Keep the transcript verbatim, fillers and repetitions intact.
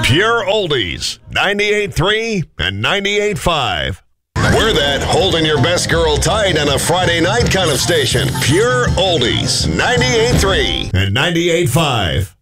Pure Oldies, ninety-eight point three and ninety-eight point five. We're that holding your best girl tight on a Friday night kind of station. Pure Oldies, ninety-eight point three and ninety-eight point five.